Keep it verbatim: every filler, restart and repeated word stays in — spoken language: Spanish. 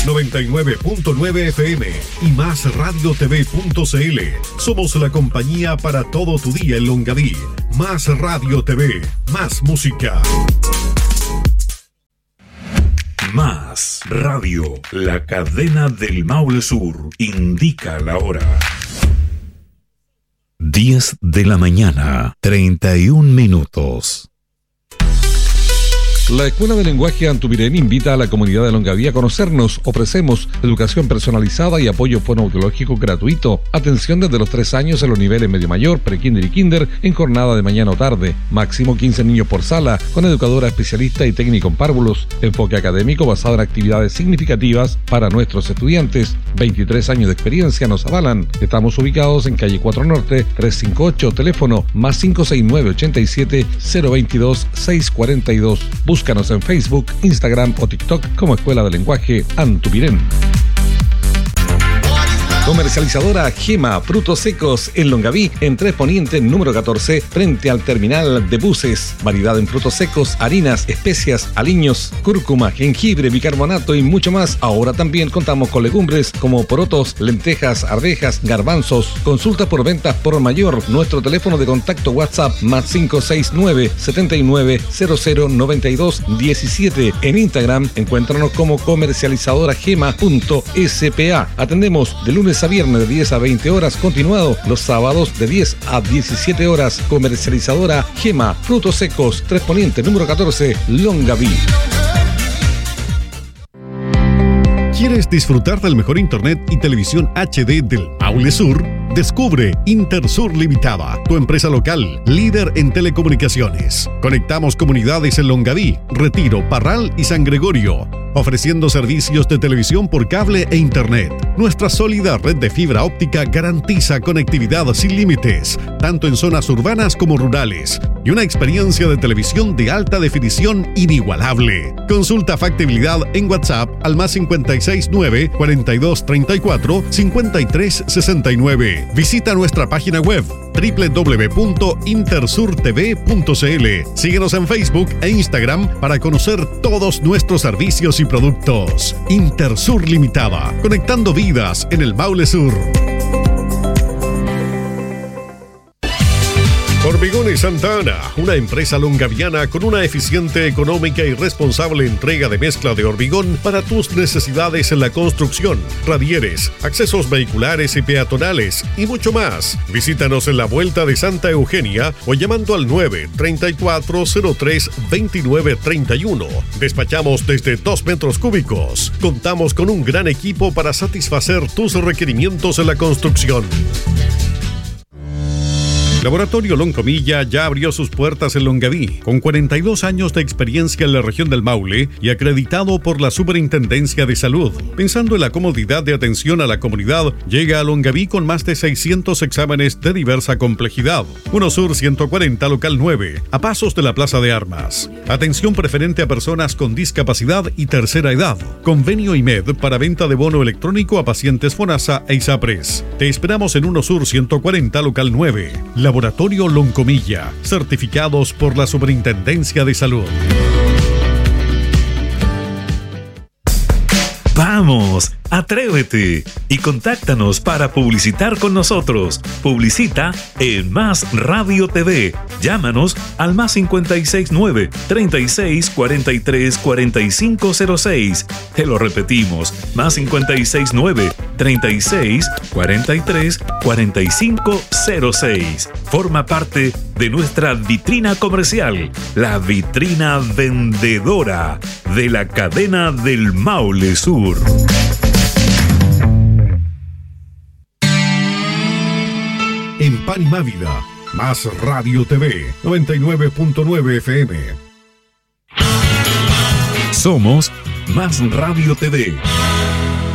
noventa y nueve punto nueve F M y más radio t v punto c l. Somos la compañía para todo tu día en Longaví. Más Radio T V, más música. Más Radio, la cadena del Maule Sur, indica la hora. diez de la mañana, treinta y un minutos. La Escuela de Lenguaje Antupirén invita a la comunidad de Longaví a conocernos. Ofrecemos educación personalizada y apoyo fonoaudiológico gratuito. Atención desde los tres años en los niveles medio mayor, pre-kinder y kinder en jornada de mañana o tarde. Máximo quince niños por sala, con educadora especialista y técnico en párvulos. Enfoque académico basado en actividades significativas para nuestros estudiantes. veintitrés años de experiencia nos avalan. Estamos ubicados en calle cuatro Norte, trescientos cincuenta y ocho, teléfono más cinco seis nueve, ochenta y siete, cero veintidós, seiscientos cuarenta y dos. Búscanos en Facebook, Instagram o TikTok como Escuela de Lenguaje Antupirén. Comercializadora Gema, frutos secos en Longaví, en Tres Poniente número catorce, frente al terminal de buses. Variedad en frutos secos, harinas, especias, aliños, cúrcuma, jengibre, bicarbonato y mucho más. Ahora también contamos con legumbres como porotos, lentejas, arvejas, garbanzos. Consulta por ventas por mayor. Nuestro teléfono de contacto WhatsApp más cinco seis nueve, setenta y nueve, cero cero, noventa y dos, diecisiete. En Instagram encuéntranos como comercializadora gema punto s p a. Atendemos de lunes a viernes de diez a veinte horas, continuado los sábados de diez a diecisiete horas. Comercializadora Gema, frutos secos, Tres Poniente número catorce, Longaví. ¿Quieres disfrutar del mejor internet y televisión H D del Maule Sur? Descubre Intersur Limitada, tu empresa local, líder en telecomunicaciones. Conectamos comunidades en Longaví, Retiro, Parral y San Gregorio, ofreciendo servicios de televisión por cable e internet. Nuestra sólida red de fibra óptica garantiza conectividad sin límites, tanto en zonas urbanas como rurales, y una experiencia de televisión de alta definición inigualable. Consulta factibilidad en WhatsApp al más cincuenta y seis nueve, cuarenta y dos treinta y cuatro, cincuenta y tres sesenta y nueve. Visita nuestra página web doble u doble u doble u punto intersur t v punto c l. Síguenos en Facebook e Instagram para conocer todos nuestros servicios y productos. Intersur Limitada, conectando vidas en el Maule Sur. Hormigones Santa Ana, una empresa longaviana con una eficiente, económica y responsable entrega de mezcla de hormigón para tus necesidades en la construcción, radieres, accesos vehiculares y peatonales y mucho más. Visítanos en la Vuelta de Santa Eugenia o llamando al nueve, treinta y cuatro, cero tres, veintinueve, treinta y uno. Despachamos desde dos metros cúbicos. Contamos con un gran equipo para satisfacer tus requerimientos en la construcción. Laboratorio Loncomilla ya abrió sus puertas en Longaví, con cuarenta y dos años de experiencia en la región del Maule y acreditado por la Superintendencia de Salud. Pensando en la comodidad de atención a la comunidad, llega a Longaví con más de seiscientos exámenes de diversa complejidad. uno Sur ciento cuarenta, local nueve, a pasos de la Plaza de Armas. Atención preferente a personas con discapacidad y tercera edad. Convenio I M E D para venta de bono electrónico a pacientes FONASA e ISAPRES. Te esperamos en uno Sur ciento cuarenta, local nueve. Laboratorio Loncomilla, certificados por la Superintendencia de Salud. ¡Vamos! ¡Atrévete! Y contáctanos para publicitar con nosotros. Publicita en Más Radio T V. Llámanos al más cincuenta y seis nueve, treinta y seis, cuarenta y tres, cuarenta y cinco cero seis. Te lo repetimos, más cincuenta y seis nueve, treinta y seis, cuarenta y tres, cuarenta y cinco cero seis. Forma parte de nuestra vitrina comercial, la vitrina vendedora de la cadena del Maule Sur. En Pan y Mávida, Más Radio T V, noventa y nueve punto nueve F M. Somos Más Radio T V.